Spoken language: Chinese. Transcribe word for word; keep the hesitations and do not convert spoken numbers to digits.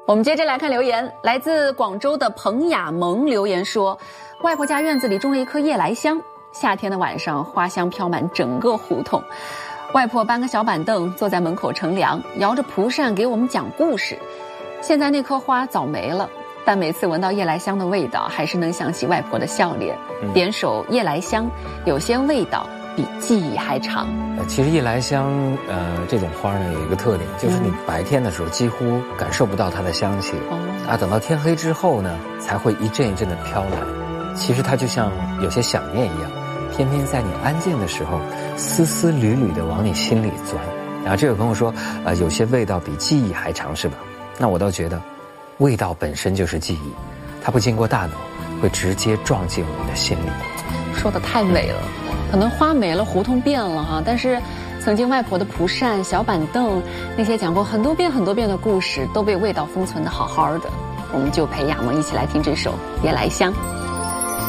我们接着来看留言，来自广州的彭雅萌留言说，外婆家院子里种了一棵夜来香，夏天的晚上花香飘满整个胡同，外婆搬个小板凳坐在门口乘凉，摇着蒲扇给我们讲故事。现在那棵花早没了，但每次闻到夜来香的味道，还是能想起外婆的笑脸。嗯、点首夜来香，有些味道比记忆还长。 呃，其实夜来香，呃，这种花呢有一个特点，就是你白天的时候几乎感受不到它的香气，嗯、啊，等到天黑之后呢，才会一阵一阵的飘来。其实它就像有些想念一样，偏偏在你安静的时候，丝丝缕缕的往你心里钻。然后这位朋友说，呃，有些味道比记忆还长，是吧？那我倒觉得，味道本身就是记忆，它不经过大脑，会直接撞进我们的心里。 说得太美了。可能花没了，胡同变了哈，但是曾经外婆的蒲扇、小板凳，那些讲过很多遍很多遍的故事，都被味道封存得好好的。我们就陪雅萌一起来听这首《夜来香》。